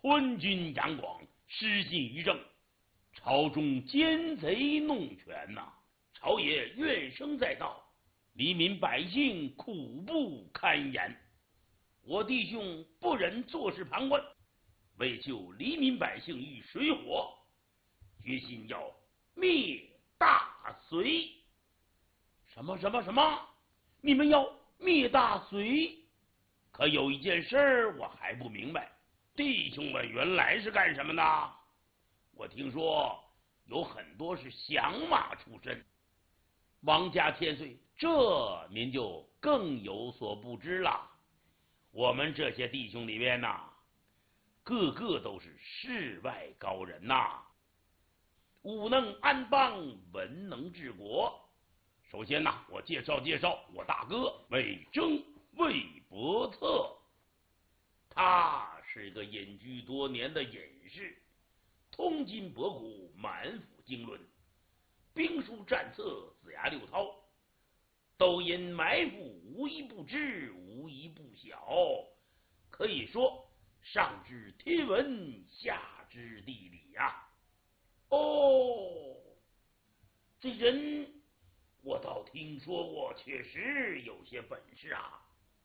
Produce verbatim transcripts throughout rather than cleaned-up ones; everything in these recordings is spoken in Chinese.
吞军杨广，失信于政，朝中奸贼弄权呐、啊，朝野怨声载道，黎民百姓苦不堪言。我弟兄不忍坐视旁观，为救黎民百姓于水火，决心要灭大隋。什么什么什么？你们要灭大隋？可有一件事儿我还不明白，弟兄们原来是干什么的？我听说有很多是响马出身。王家千岁，这您就更有所不知了。我们这些弟兄里面呐，个个都是世外高人呐，武能安邦，文能治国。首先呐，我介绍介绍我大哥魏征魏伯策，他是一个隐居多年的隐士，通今博古，满腹经纶，兵书战策子牙六韬，都因埋伏无一不知，无一不晓，可以说上知天文，下知地理呀、啊。哦，这人我倒听说过，确实有些本事啊。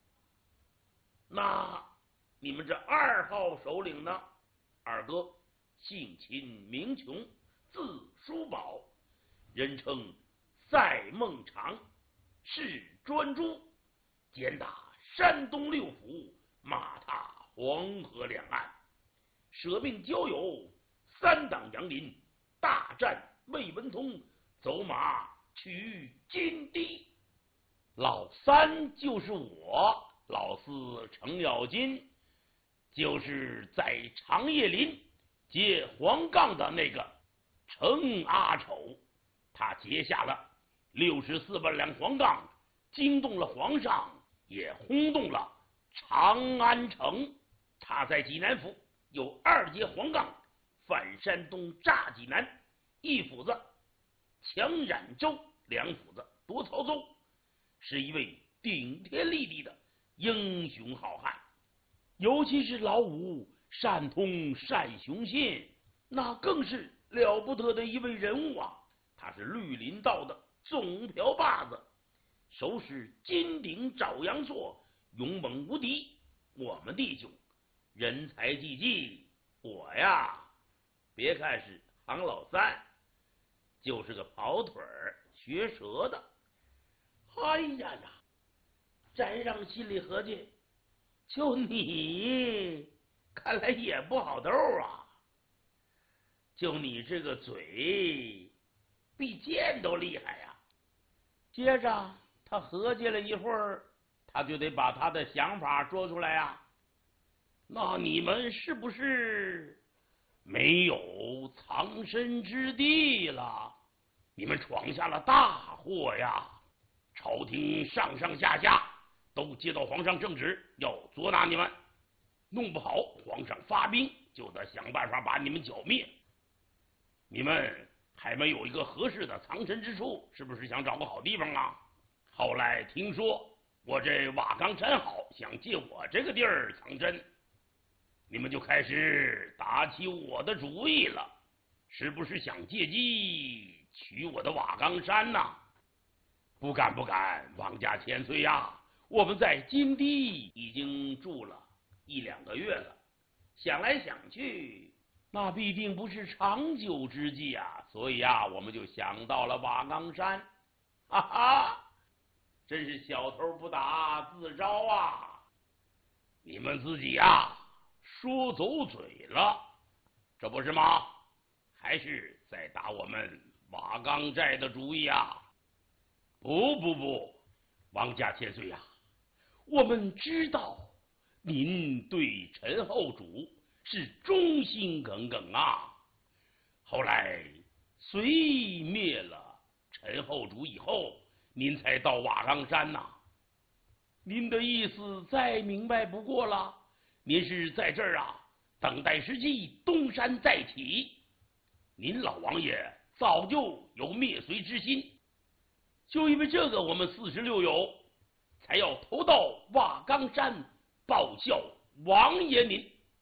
那你们这二号首领呢？二哥姓秦名琼，字叔宝，人称赛孟尝，是专诸，兼打山东六府，马踏黄河两岸，舍命交友，三党杨林，大战魏文通，走马取金堤。老三就是我，老四程咬金，就是在长叶林接黄杠的那个程阿丑。他接下了六十四万两黄杠，惊动了皇上，也轰动了长安城。他在济南府有二节黄杠，反山东炸济南，一斧子强冉州，两斧子夺曹州，是一位顶天立地的英雄好汉。尤其是老五善通单雄信，那更是了不得的一位人物啊！他是绿林道的总瓢把子，手使金鼎爪阳槊，勇猛无敌。我们弟兄人才济济，我呀，别看是行老三，就是个跑腿儿学舌的。哎呀呀，翟让心里合计，就你看来也不好斗啊，就你这个嘴比剑都厉害呀、啊。接着他合计了一会儿，他就得把他的想法说出来呀、啊。那你们是不是没有藏身之地了？你们闯下了大祸呀！朝廷上上下下都接到皇上圣旨，要捉拿你们，弄不好皇上发兵就得想办法把你们剿灭。你们还没有一个合适的藏身之处，是不是想找个好地方啊？后来听说我这瓦岗山好，想借我这个地儿藏身，你们就开始打起我的主意了，是不是想借机取我的瓦岗山呐、啊？不敢不敢，王家千岁呀、啊，我们在金堤已经住了一两个月了，想来想去，那必定不是长久之计啊，所以啊，我们就想到了瓦岗山。哈哈，真是小偷不打自招啊！你们自己呀、啊，说走嘴了，这不是吗？还是在打我们瓦岗寨的主意啊？不不不，王家千岁呀、啊，我们知道您对陈后主是忠心耿耿啊。后来隋灭了陈后主以后，您才到瓦岗山呐、啊。您的意思再明白不过了，您是在这儿啊，等待时机，东山再起。您老王爷早就有灭隋之心，就因为这个，我们四十六友才要投到瓦岗山报效王爷您。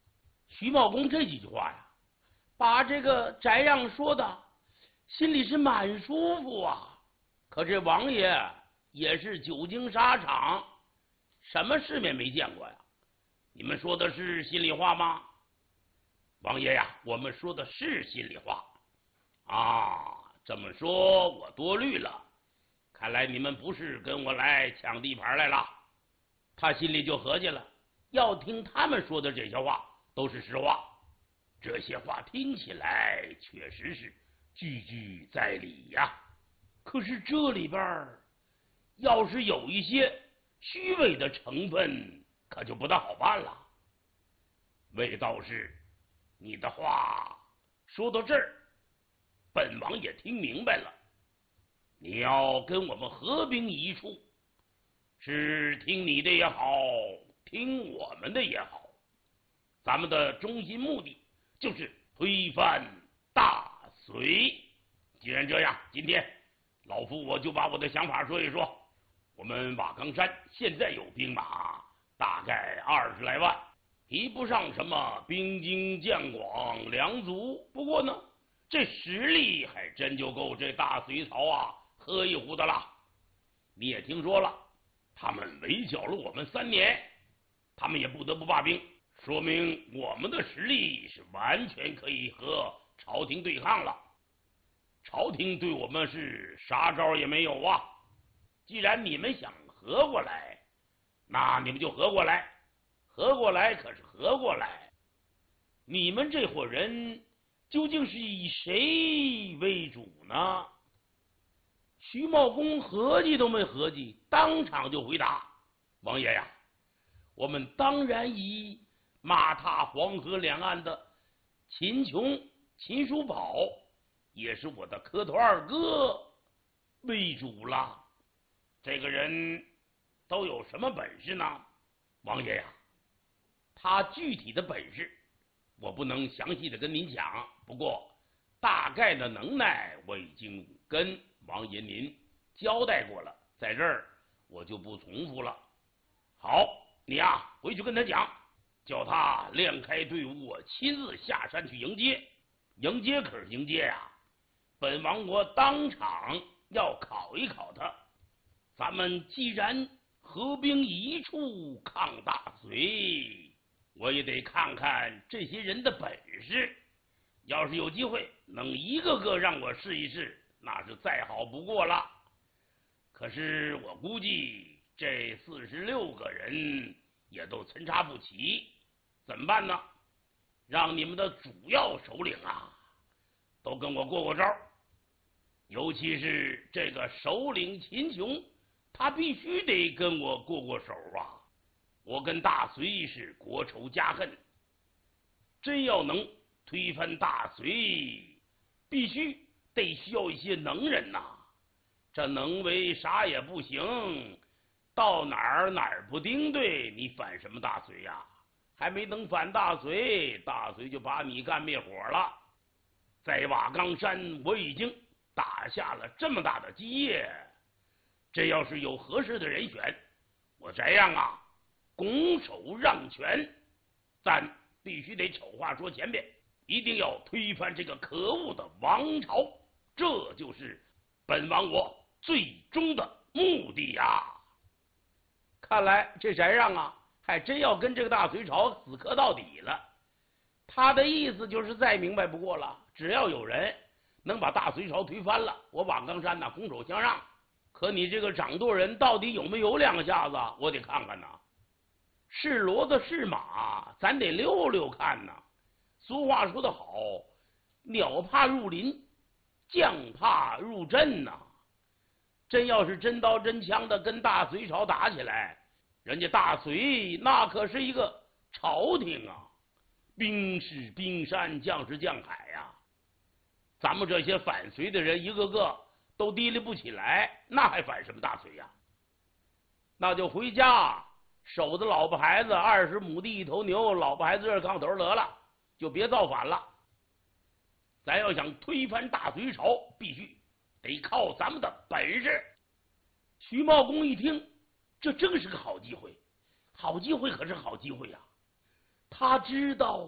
徐茂公这几句话呀，把这个翟让说的心里是蛮舒服啊。可这王爷也是久经沙场，什么世面没见过呀？你们说的是心里话吗？王爷呀，我们说的是心里话啊。这么说我多虑了，看来你们不是跟我来抢地盘来了。他心里就合计了，要听他们说的这些话都是实话，这些话听起来确实是句句在理呀。可是这里边要是有一些虚伪的成分，可就不大好办了。魏道士，你的话说到这儿，本王也听明白了。你要跟我们合兵一处，是听你的也好，听我们的也好，咱们的中心目的就是推翻大隋。既然这样，今天老夫我就把我的想法说一说。我们瓦岗山现在有兵马大概二十来万，提不上什么兵精将广粮足，不过呢，这实力还真就够这大隋朝啊喝一壶的了。你也听说了，他们围剿了我们三年，他们也不得不罢兵，说明我们的实力是完全可以和朝廷对抗了。朝廷对我们是啥招也没有啊。既然你们想合过来，那你们就合过来，合过来可是合过来。你们这伙人究竟是以谁为主呢？徐茂公合计都没合计，当场就回答：王爷呀，我们当然以马踏黄河两岸的秦琼、秦叔宝，也是我的磕头二哥为主了。这个人都有什么本事呢？王爷呀，他具体的本事我不能详细的跟您讲，不过大概的能耐我已经跟王爷您交代过了，在这儿我就不重复了。好，你呀回去跟他讲，叫他亮开队伍，我亲自下山去迎接。迎接可是迎接呀，本王我当场要考一考他。咱们既然合兵一处抗大隋，我也得看看这些人的本事。要是有机会能一个个让我试一试，那是再好不过了。可是我估计这四十六个人也都参差不齐，怎么办呢？让你们的主要首领啊都跟我过过招，尤其是这个首领秦琼，他必须得跟我过过手啊！我跟大隋是国仇家恨，真要能推翻大隋，必须得需要一些能人呐、啊。这能为啥也不行，到哪儿哪儿不盯对，你反什么大隋呀、啊？还没等反大隋，大隋就把你干灭火了。在瓦岗山，我已经打下了这么大的基业。这要是有合适的人选，我翟让啊拱手让权，但必须得丑话说前边，一定要推翻这个可恶的王朝，这就是本王我最终的目的呀！看来这翟让啊还真要跟这个大隋朝死磕到底了。他的意思就是再明白不过了，只要有人能把大隋朝推翻了，我瓦岗山呐拱手相让。可你这个掌舵人到底有没有两下子，我得看看呐。是骡子是马，咱得溜溜看呐。俗话说得好，鸟怕入林，将怕入阵呐。真要是真刀真枪的跟大隋朝打起来，人家大隋那可是一个朝廷啊，兵是冰山，将是将海呀、啊。咱们这些反隋的人一个个都提立不起来，那还反什么大隋呀、啊？那就回家守着老婆孩子，二十亩地一头牛，老婆孩子热炕头得了，就别造反了。咱要想推翻大隋朝，必须得靠咱们的本事。徐茂公一听，这正是个好机会，好机会可是好机会呀、啊！他知道啊，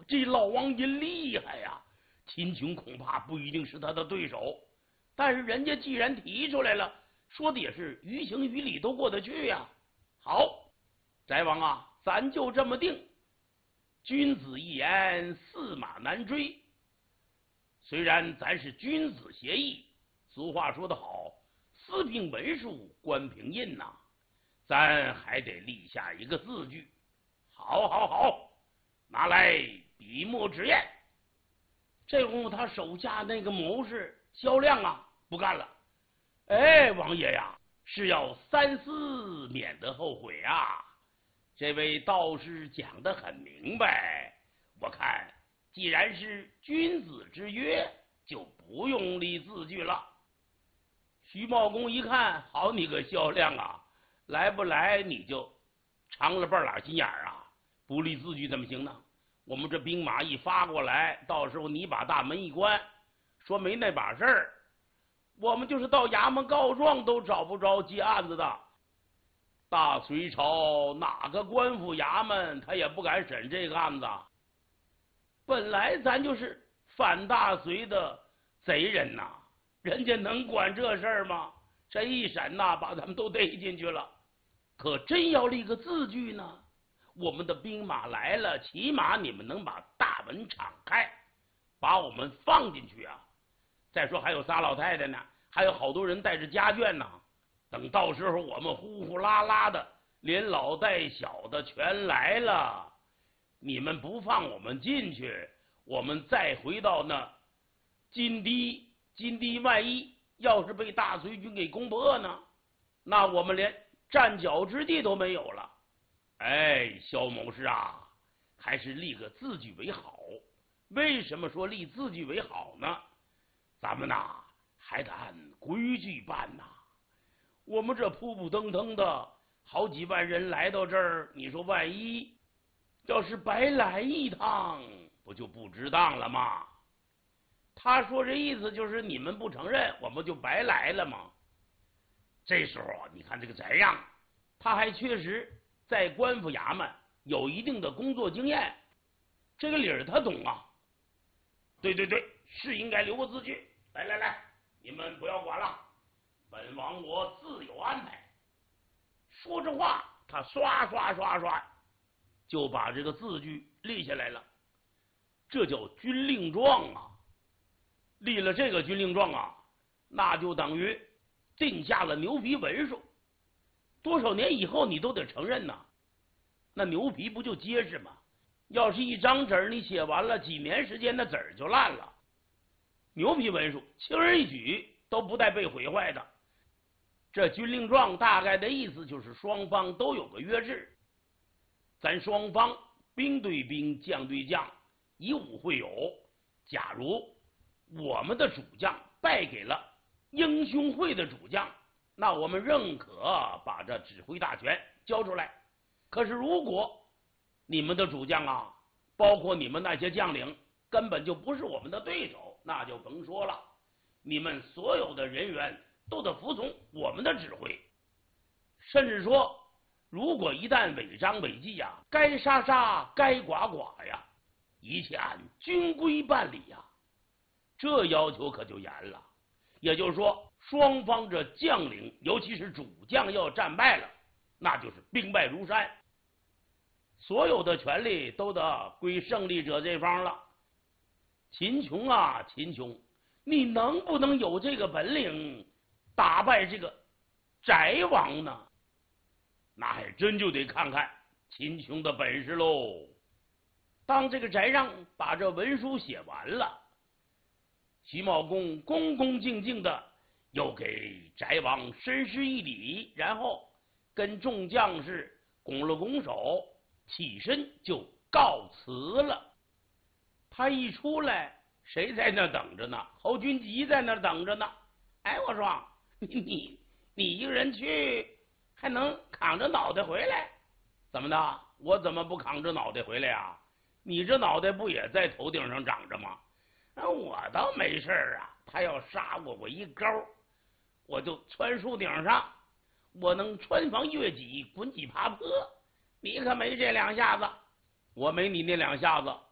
这老王爷厉害呀，秦琼恐怕不一定是他的对手。但是人家既然提出来了，说的也是于情于理都过得去呀。好，翟王啊，咱就这么定。君子一言，驷马难追。虽然咱是君子协议，俗话说得好，私凭文书，官凭印呐、啊，咱还得立下一个字据。好，好，好，拿来笔墨纸砚。这功夫，他手下那个谋士萧亮啊，不干了。哎，王爷呀，是要三思，免得后悔啊！这位道士讲得很明白，我看既然是君子之约，就不用立字据了。徐茂公一看，好你个萧亮啊，来不来你就长了半拉心眼儿啊！不立字据怎么行呢？我们这兵马一发过来，到时候你把大门一关，说没那把事儿，我们就是到衙门告状都找不着接案子的。大隋朝哪个官府衙门他也不敢审这个案子，本来咱就是反大隋的贼人呐，人家能管这事儿吗？这一审呐，把咱们都逮进去了。可真要立个字据呢，我们的兵马来了，起码你们能把大门敞开，把我们放进去啊。再说还有仨老太太呢，还有好多人带着家眷呢。等到时候我们呼呼啦啦的，连老带小的全来了，你们不放我们进去，我们再回到那金堤，金堤万一要是被大隋军给攻破呢，那我们连站脚之地都没有了。哎，萧谋士啊，还是立个字据为好。为什么说立字据为好呢？咱们呐还得按规矩办呐。我们这扑扑腾腾的好几万人来到这儿，你说万一要是白来一趟，不就不值当了吗？他说这意思就是你们不承认，我们就白来了吗？这时候你看这个翟让，他还确实在官府衙门有一定的工作经验，这个理儿他懂啊。对对对，是应该留个字据。来来来，你们不要管了，本王我自有安排。说着话，他刷刷刷刷就把这个字据立下来了。这叫军令状啊！立了这个军令状啊，那就等于定下了牛皮文书。多少年以后你都得承认呐，那牛皮不就结实吗？要是一张纸你写完了，几年时间那纸儿就烂了。牛皮文书轻而易举，都不带被毁坏的。这军令状大概的意思就是双方都有个约制，咱双方兵对兵，将对将，以武会友。假如我们的主将败给了英雄会的主将，那我们认可把这指挥大权交出来。可是如果你们的主将啊，包括你们那些将领根本就不是我们的对手，那就甭说了，你们所有的人员都得服从我们的指挥。甚至说，如果一旦违章违纪呀，该杀杀，该剐剐呀，一切按军规办理呀。这要求可就严了。也就是说，双方这将领，尤其是主将要战败了，那就是兵败如山，所有的权力都得归胜利者这方了。秦琼啊，秦琼，你能不能有这个本领打败这个翟王呢？那还真就得看看秦琼的本事喽。当这个翟让把这文书写完了，徐茂公恭恭敬敬的又给翟王深施一礼，然后跟众将士拱了拱手，起身就告辞了。他一出来，谁在那等着呢？侯君集在那等着呢。哎，我说你你你一个人去，还能扛着脑袋回来？怎么的？我怎么不扛着脑袋回来啊？你这脑袋不也在头顶上长着吗？我倒没事啊，他要杀我，我一钩我就窜树顶上，我能穿房越脊，滚几爬坡。你可没这两下子，我没你那两下子。